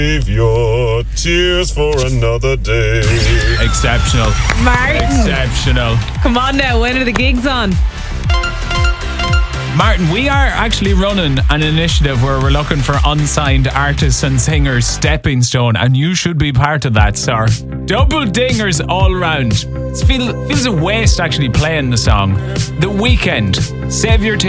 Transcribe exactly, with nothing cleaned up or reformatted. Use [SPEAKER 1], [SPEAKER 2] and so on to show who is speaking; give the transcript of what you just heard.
[SPEAKER 1] Save your tears for another day.
[SPEAKER 2] Exceptional.
[SPEAKER 3] Martin.
[SPEAKER 2] Exceptional.
[SPEAKER 3] Come on now, when are the gigs on?
[SPEAKER 2] Martin, we are actually running an initiative where we're looking for unsigned artists and singers stepping stone, and you should be part of that, sir. Double dingers all round. It feel, feels a waste actually playing the song. The Weekend, Save Your Tears.